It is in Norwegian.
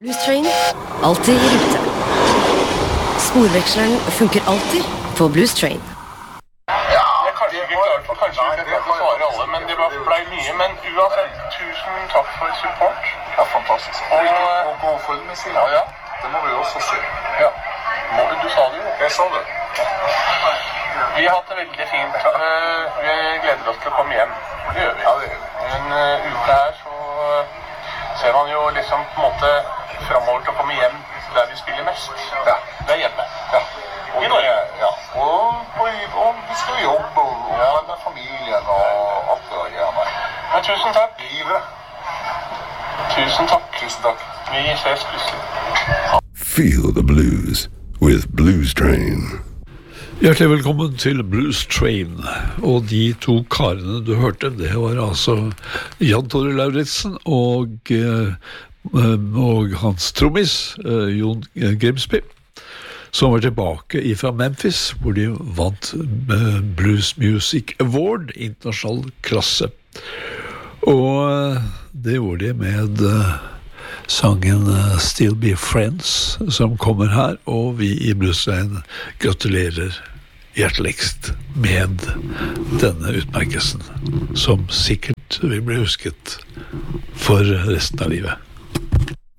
Blues Train, alltid i rute. Sporveksleren funker alltid på Blues Train. Kanskje ikke klart å svare alle, men det ble mye. Men uansett, tusen takk for support. Ja, fantastisk. Og gå full med siden. Ja, det må vi også se. Ja, du sa det jo. Jeg sa det. Vi har hatt det veldig fint. Vi gleder oss til å komme hjem. Det gjør vi. Ja, det gjør vi. En uke her så ser man jo liksom på en måte fremover til å komme hjem der vi spiller mest. Ja. Det er hjemme. Ja. I Norge. Ja. Og vi skal jobbe og med familien og alt det der. Men tusen takk. Livet. Tusen takk. Tusen takk. Vi ses plutselig. Feel the blues with Blues Train. Hjertelig velkommen til Blues Train. Og de to karene du hørte, det var altså Jan Tore Lauritsen og hans trommis, Jon Grimsby, som var tilbake fra Memphis, hvor de vant Blues Music Award, internasjonal klasse. Og det gjorde de med sangen Still Be Friends, som kommer her, og vi i Blues Train gratulerer hjerteligst med denne utmerkelsen, som sikkert vil bli husket for resten av livet.